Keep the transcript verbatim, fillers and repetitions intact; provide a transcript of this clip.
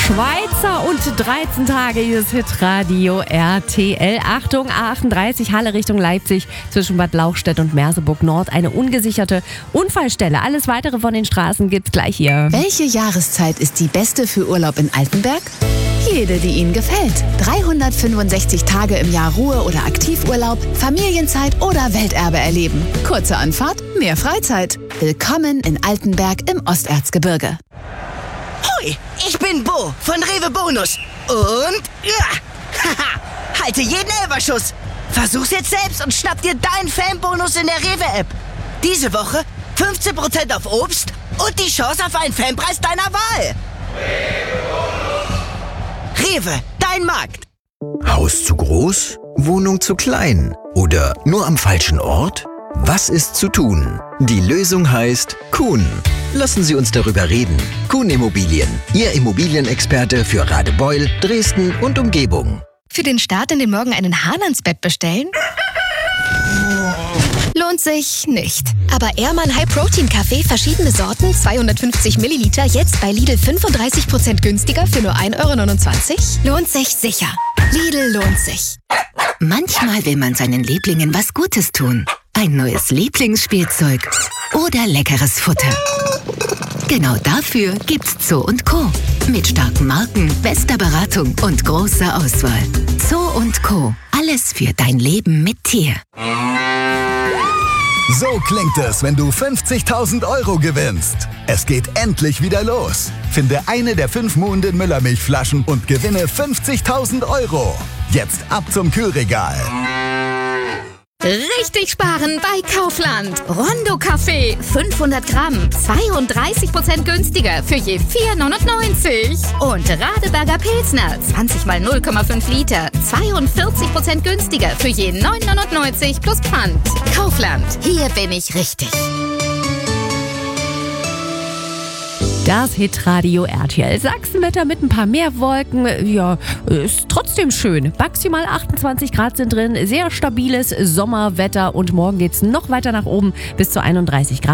Schweizer und dreizehn Tage dieses Hitradio R T L. Achtung, A achtunddreißig, Halle Richtung Leipzig, zwischen Bad Lauchstädt und Merseburg Nord. Eine ungesicherte Unfallstelle. Alles weitere von den Straßen gibt's gleich hier. Welche Jahreszeit ist die beste für Urlaub in Altenberg? Jede, die Ihnen gefällt. dreihundertfünfundsechzig Tage im Jahr Ruhe- oder Aktivurlaub, Familienzeit oder Welterbe erleben. Kurze Anfahrt, mehr Freizeit. Willkommen in Altenberg im Osterzgebirge. Hoi, ich bin Bo von Rewe Bonus. Und ja, haha, halte jeden Elferschuss. Versuch's jetzt selbst und schnapp dir deinen Fanbonus in der Rewe-App. Diese Woche fünfzehn Prozent auf Obst und die Chance auf einen Fanpreis deiner Wahl. Rewe, dein Markt. Haus zu groß? Wohnung zu klein? Oder nur am falschen Ort? Was ist zu tun? Die Lösung heißt Kuhn. Lassen Sie uns darüber reden. Kuhn Immobilien, Ihr Immobilienexperte für Radebeul, Dresden und Umgebung. Für den Start in den Morgen einen Hahn ans Bett bestellen? Lohnt sich nicht. Aber Ehrmann High Protein Kaffee, verschiedene Sorten, zweihundertfünfzig Milliliter, jetzt bei Lidl fünfunddreißig Prozent günstiger für nur ein Euro neunundzwanzig? Lohnt sich sicher. Lidl lohnt sich. Manchmal will man seinen Lieblingen was Gutes tun. Ein neues Lieblingsspielzeug oder leckeres Futter. Genau dafür gibt's Zoo und Co. Mit starken Marken, bester Beratung und großer Auswahl. Zoo und Co. Alles für dein Leben mit Tier. So klingt es, wenn du fünfzigtausend Euro gewinnst. Es geht endlich wieder los. Finde eine der fünf Muhnden Müllermilchflaschen und gewinne fünfzigtausend Euro. Jetzt ab zum Kühlregal. Richtig sparen bei Kaufland. Rondo Kaffee, fünfhundert Gramm, zweiunddreißig Prozent günstiger für je vier neunundneunzig. Und Radeberger Pilsner, zwanzig mal null Komma fünf Liter, zweiundvierzig Prozent günstiger für je neun neunundneunzig plus Pfand. Kaufland, hier bin ich richtig. Das Hitradio R T L Sachsenwetter mit ein paar mehr Wolken. Ja, ist trotzdem schön. Maximal achtundzwanzig Grad sind drin. Sehr stabiles Sommerwetter. Und morgen geht's noch weiter nach oben bis zu einunddreißig Grad.